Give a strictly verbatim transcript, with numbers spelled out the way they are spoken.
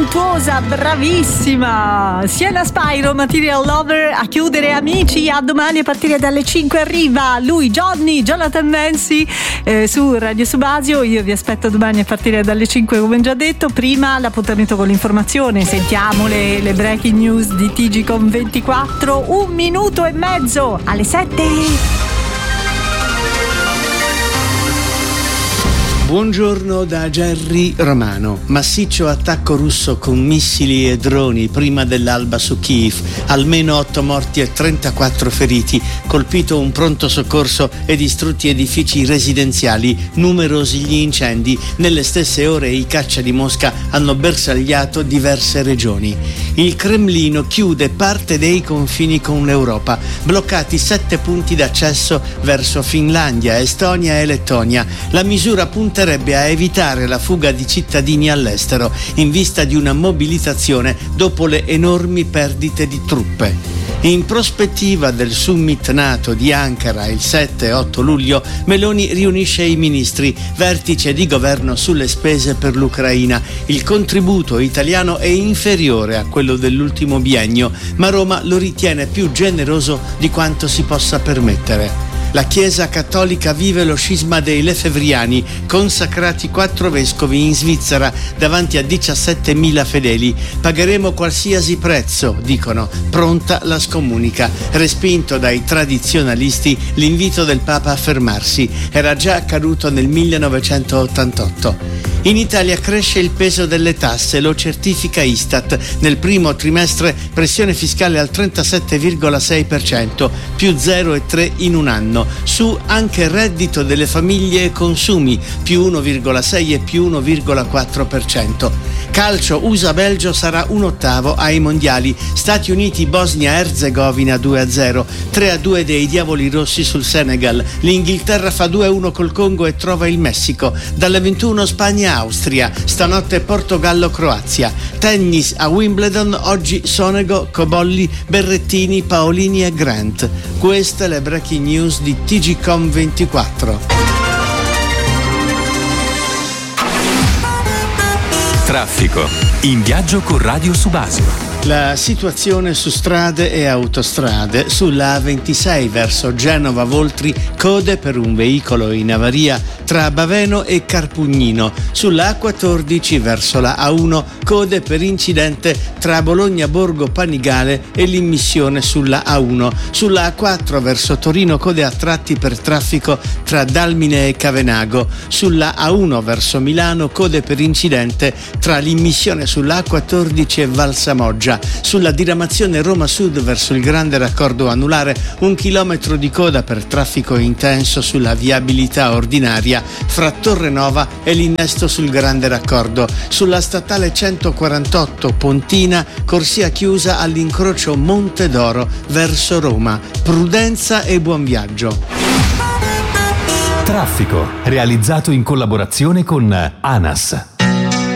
talentuosa, bravissima Sienna Spyro, Material Lover, a chiudere. Amici, a domani a partire dalle cinque arriva lui, Johnny, Jonathan Nancy eh, su Radio Subasio. Io vi aspetto domani a partire dalle cinque, come già detto. Prima l'appuntamento con l'informazione, sentiamo le, le breaking news di T G Com ventiquattro, un minuto e mezzo alle sette. Buongiorno da Gerry Romano. Massiccio attacco russo con missili e droni prima dell'alba su Kiev. Almeno otto morti e trentaquattro feriti. Colpito un pronto soccorso e distrutti edifici residenziali. Numerosi gli incendi. Nelle stesse ore i caccia di Mosca hanno bersagliato diverse regioni. Il Cremlino chiude parte dei confini con l'Europa. Bloccati sette punti d'accesso verso Finlandia, Estonia e Lettonia. La misura punta a evitare la fuga di cittadini all'estero in vista di una mobilitazione dopo le enormi perdite di truppe. In prospettiva del summit NATO di Ankara il sette e otto luglio, Meloni riunisce i ministri, vertice di governo sulle spese per l'Ucraina. Il contributo italiano è inferiore a quello dell'ultimo biennio, ma Roma lo ritiene più generoso di quanto si possa permettere. La Chiesa Cattolica vive lo scisma dei Lefebvriani, consacrati quattro vescovi in Svizzera davanti a diciassettemila fedeli. Pagheremo qualsiasi prezzo, dicono. Pronta la scomunica. Respinto dai tradizionalisti l'invito del Papa a fermarsi. Era già accaduto nel millenovecentottantotto. In Italia cresce il peso delle tasse, lo certifica Istat. Nel primo trimestre pressione fiscale al trentasette virgola sei per cento, più zero virgola tre in un anno. Su anche reddito delle famiglie e consumi, più uno virgola sei e più uno virgola quattro per cento. Calcio, U S A-Belgio sarà un ottavo ai mondiali. Stati Uniti, Bosnia-Erzegovina due a zero, tre a due dei Diavoli Rossi sul Senegal. L'Inghilterra fa due a uno col Congo e trova il Messico. Dalle ventuno Spagna-Austria, stanotte Portogallo-Croazia. Tennis a Wimbledon, oggi Sonego, Cobolli, Berrettini, Paolini e Grant. Queste le breaking news di T G Com ventiquattro. Traffico. In viaggio con Radio Subasio. La situazione su strade e autostrade. Sulla A ventisei verso Genova Voltri, code per un veicolo in avaria tra Baveno e Carpugnino. Sulla A quattordici verso la A uno, code per incidente tra Bologna Borgo Panigale e l'immissione sulla A uno. Sulla A quattro verso Torino, code a tratti per traffico tra Dalmine e Cavenago. Sulla A uno verso Milano, code per incidente tra l'immissione sulla A quattordici e Valsamoggia. Sulla diramazione Roma Sud verso il grande raccordo anulare, un chilometro di coda per traffico intenso sulla viabilità ordinaria fra Torrenova e l'innesto sul grande raccordo. Sulla statale centoquarantotto Pontina, corsia chiusa all'incrocio Monte d'Oro verso Roma. Prudenza e buon viaggio. Traffico, realizzato in collaborazione con ANAS.